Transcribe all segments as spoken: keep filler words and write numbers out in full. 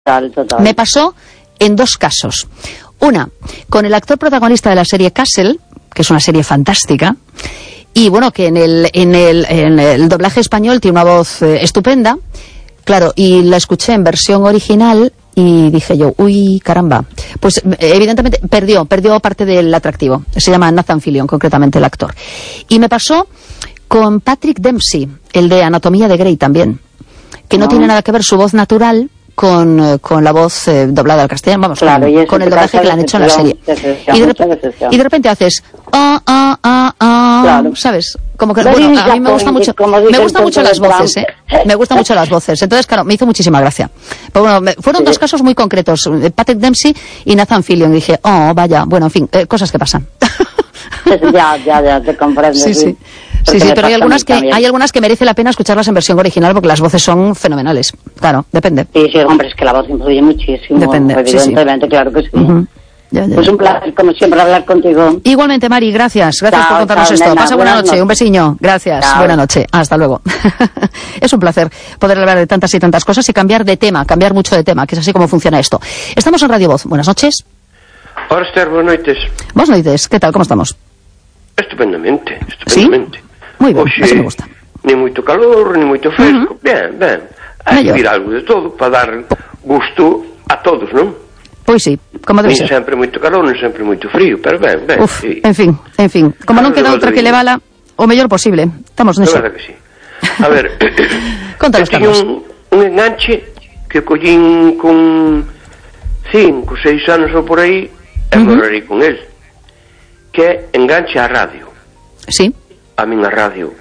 Total, total. Me pasó en dos casos. Una, con el actor protagonista de la serie Castle, que es una serie fantástica, y bueno, que en el, en el, en el doblaje español tiene una voz eh, estupenda, claro, y la escuché en versión original y dije yo, uy, caramba. Pues evidentemente perdió, perdió parte del atractivo. Se llama Nathan Fillion, concretamente el actor. Y me pasó con Patrick Dempsey, el de Anatomía de Grey también, que no, no tiene nada que ver su voz natural con, con la voz eh, doblada al castellano, vamos, claro, con, con el doblaje que le han hecho en la serie. Y de, rep y de repente haces ah, ah, ah, ah, claro. ¿Sabes? Como que, bueno, a mí me gusta mucho, me gustan mucho las voces, ¿eh? Me gustan mucho las voces. Entonces, claro, me hizo muchísima gracia. Pero bueno, me, fueron sí. dos casos muy concretos, Patrick Dempsey y Nathan Fillion. Y dije, oh, vaya, bueno, en fin, eh, cosas que pasan. Ya, ya, ya, te comprendo. Sí, sí. Sí, sí, pero hay algunas que hay algunas que merece la pena escucharlas en versión original porque las voces son fenomenales. Claro, depende. Sí, sí, hombre, es que la voz influye muchísimo. Depende, evidentemente, sí, sí. Claro que sí. Uh-huh. Ya, ya. Pues un placer, como siempre, hablar contigo. Igualmente, Mari, gracias. Gracias chao, por contarnos chao, esto. nena, Pasa buena noche. noche. Un besiño. Gracias. Chao. Buena noche. Hasta luego. Es un placer poder hablar de tantas y tantas cosas y cambiar de tema, cambiar mucho de tema, que es así como funciona esto. Estamos en Radio Voz. Buenas noches. Hola, Esther, buenas noches. Buenas noches. ¿Qué tal? ¿Cómo estamos? Estupendamente, estupendamente. ¿Sí? Muy bien, Oxe, así me gusta. Ni moito calor, ni moito fresco. Uh-huh. Ben, ben. Hai que vir algo de todo para dar gusto a todos, non? Pois sí, como debe ser. Nin sempre moito calor, nin sempre moito frío, pero ben, ben. Uf, sí. En fin, en fin. Como non queda outra que le vala o mellor posible. Estamos neso. A ver que sí. A ver, contanos, Carlos. Un, un enganche que collín con cinco, seis anos ou por aí, e uh-huh. morrerei con él, que é enganche á radio. Sí. A minha radio.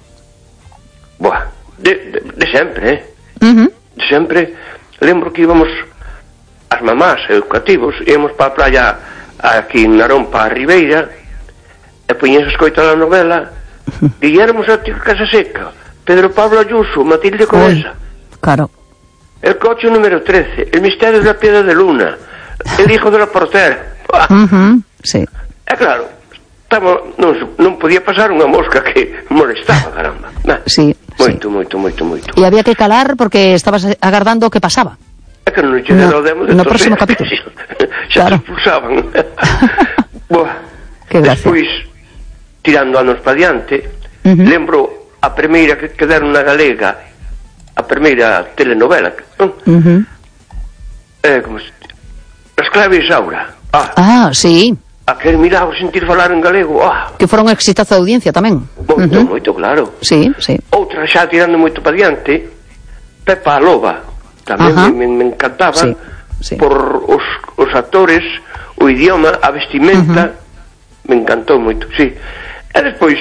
Buah, de, de, de sempre, eh? Uh-huh. De sempre. Lembro que íbamos as mamás educativos, íbamos para a playa aquí en Narón, para a Ribeira, e poñías a escoitar a novela, uh-huh. Guillermo Sático Casa Seca, Pedro Pablo Ayuso, Matilde Conesa. Claro. El coche número trece, El misterio de la piedra de luna, El hijo de la portera. Uh-huh. Sí. É claro, non, non podía pasar unha mosca que molestaba, caramba. Nah, sí, moito, sí. moito, moito, moito. E había que calar porque estabas agardando que pasaba. É que non che deron o demo de no próximo capítulo. Xa claro. Te expulsaban. Buah. Que gracia. Despois, tirando anos pa diante, uh-huh. lembro a primeira que, que deron na galega, a primeira telenovela, non? Uh-huh. Eh, como se... As Claves Isaura. Ah, ah, sí. Aquel milagro sentir falar en galego, ah. Que fora un exitazo de audiencia tamén. Moito, uh-huh. moito, claro. Sí, sí. Outra xa tirando moito pa diante, Pepa a Loba, tamén uh-huh. me, me encantaba, sí, sí. por os, os actores, o idioma, a vestimenta, uh-huh. me encantou moito, sí. E despois,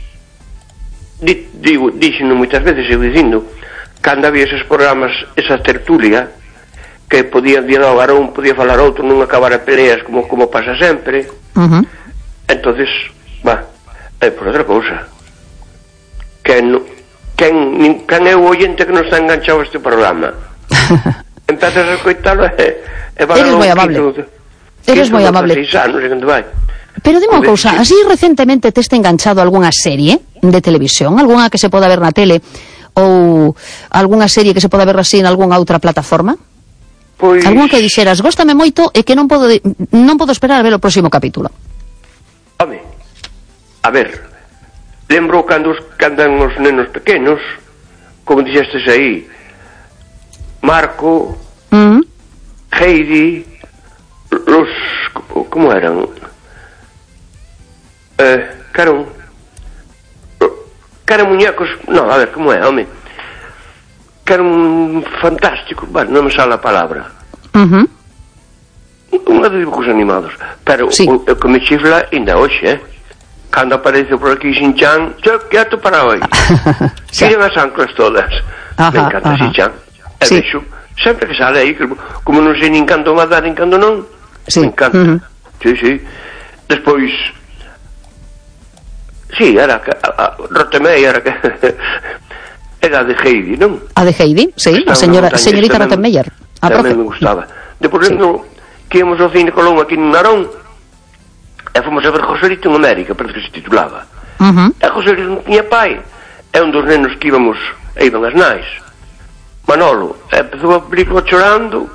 di, digo, dixeno moitas veces, eu dicindo, cando había esos programas, esa tertulia, que podía dialogar un, podía falar outro, non acabar a peleas como como pasa sempre. Uh-huh. Entonces, va, é por outra cousa. Quen, quen, quen é o oyente que non está enganchado a este programa? Empezas a escoitalo e, e vai Eres moi amable. Eres moi amable. Anos, vai. Pero dime unha cousa, así recentemente te está enganchado algunha serie de televisión, algunha que se poda ver na tele ou algunha serie que se poda ver así en algunha outra plataforma? Pois... Algún que dixeras, góstame moito e que non podo de, non podo esperar a ver o próximo capítulo. Home, a ver, lembro cando os, candan os nenos pequenos, como dixestes aí, Marco, uh-huh. Heidi, los, como eran? Eh, caron, caron muñecos, no, a ver, como é, home? Que era un fantástico, bueno, non me sale a palabra. Uh-huh. Unha de dibujos animados. Pero sí. o, o que me chifla ainda hoxe, eh? Cando aparece por aquí Shin-chan, yo quieto para hoy. Tiren as anclas todas. Ajá, me encanta Shin-chan. E sí. Vexo, sempre que sale aí, que, como non sei nin canto va dar, nin canto non, sí. me encanta. Uh-huh. Sí, sí. Despois, sí, era que, Rotemey, era que... Era de Heidi, non? A de Heidi, sí, a señora, señorita Rottenmeier. Tamén me gustaba. Depois, sí. no, que íamos ao Cine Colón aquí en Narón, e fomos a ver Joselito en América, parece que se titulaba. Uh-huh. E Joselito non tiña pai, é un dos nenos que íbamos, e iban as nais. Manolo, empezou a película chorando,